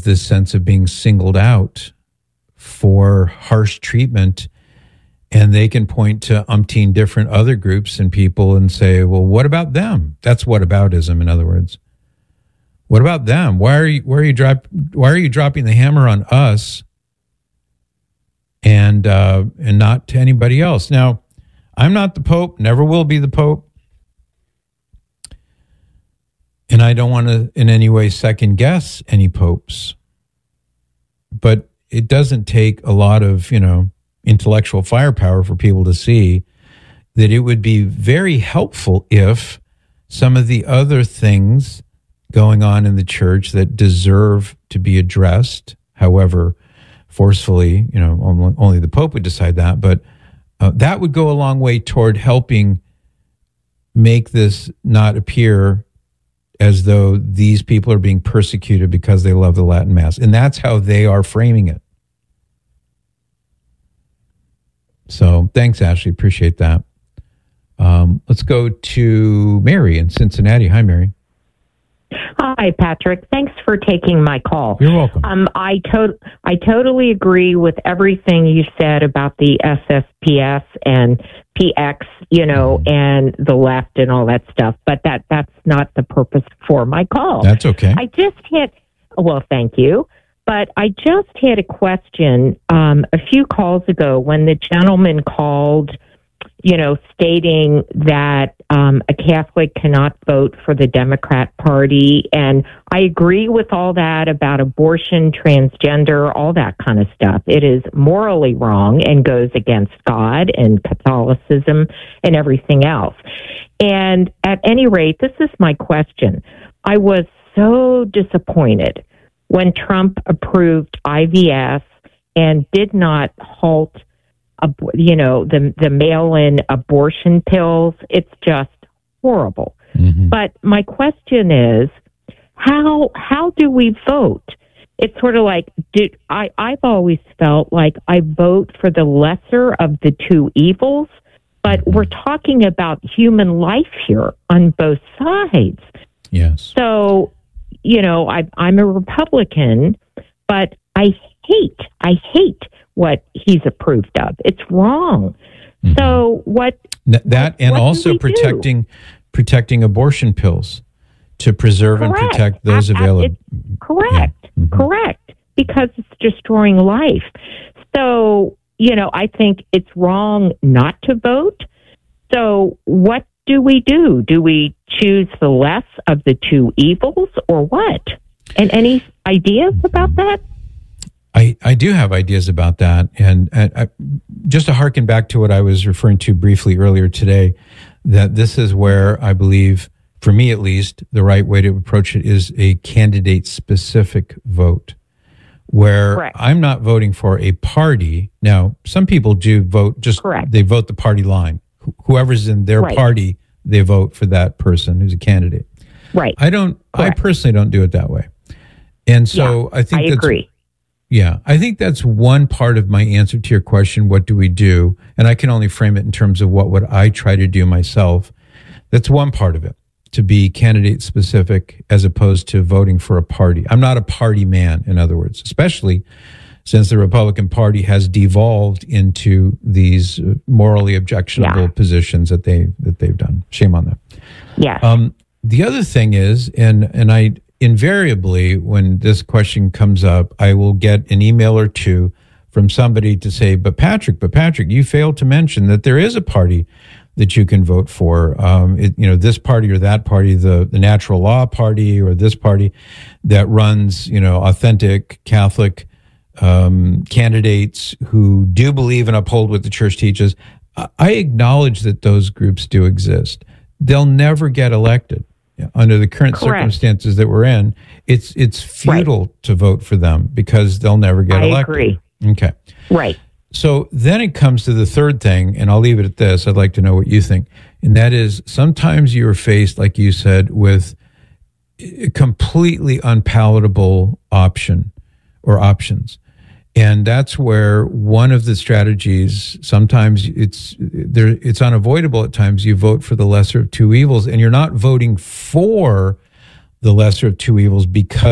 has this sense of being singled out for harsh treatment, and they can point to umpteen different other groups and people and say, well, what about them? That's whataboutism, in other words. What about them? Why are you dropping the hammer on us and not to anybody else? Now, I'm not the Pope, never will be the Pope. And I don't want to in any way second guess any popes. But it doesn't take a lot of, intellectual firepower for people to see that it would be very helpful if some of the other things going on in the church that deserve to be addressed, however forcefully, only the Pope would decide that, but that would go a long way toward helping make this not appear as though these people are being persecuted because they love the Latin Mass. And that's how they are framing it. So thanks, Ashley. Appreciate that. Let's go to Mary in Cincinnati. Hi, Mary. Hi, Patrick. Thanks for taking my call. You're welcome. I totally agree with everything you said about the SSPS and PX, and the left and all that stuff. But that's not the purpose for my call. That's okay. Thank you. But I just had a question a few calls ago when the gentleman called, stating that a Catholic cannot vote for the Democrat Party. And I agree with all that about abortion, transgender, all that kind of stuff. It is morally wrong and goes against God and Catholicism and everything else. And at any rate, this is my question. I was so disappointed when Trump approved IVF and did not halt the mail-in abortion pills. It's just horrible. Mm-hmm. But my question is, how do we vote? It's sort of like, I've always felt like I vote for the lesser of the two evils, but we're talking about human life here on both sides. Yes. So, I'm a Republican, but I hate what he's approved of. It's wrong. Mm-hmm. So also protecting abortion pills to preserve correct. And protect those available. Correct. Yeah. Mm-hmm. Correct. Because it's destroying life. So, I think it's wrong not to vote. So what do we do? Do we choose the less of the two evils or what? And any ideas about that? I do have ideas about that. And just to harken back to what I was referring to briefly earlier today, that this is where I believe, for me at least, the right way to approach it is a candidate-specific vote, where correct. I'm not voting for a party. Now, some people do vote, just correct. They vote the party line. Whoever's in their right. party, they vote for that person who's a candidate. Right. I personally don't do it that way. And so I think I agree. Yeah, I think that's one part of my answer to your question, what do we do? And I can only frame it in terms of what would I try to do myself. That's one part of it, to be candidate specific as opposed to voting for a party. I'm not a party man, in other words, especially since the Republican Party has devolved into these morally objectionable positions that they've done. Shame on them. Yeah. The other thing is, and I invariably, when this question comes up, I will get an email or two from somebody to say, but Patrick, you failed to mention that there is a party that you can vote for. This party or that party, the Natural Law Party, or this party that runs, authentic Catholic candidates who do believe and uphold what the church teaches. I acknowledge that those groups do exist. They'll never get elected. Under the current correct. Circumstances that we're in, it's futile right. to vote for them because they'll never get elected. I agree. Okay. Right. So then it comes to the third thing, and I'll leave it at this. I'd like to know what you think. And that is, sometimes you are faced, like you said, with a completely unpalatable option or options. And that's where one of the strategies, sometimes it's unavoidable at times, you vote for the lesser of two evils, and you're not voting for the lesser of two evils because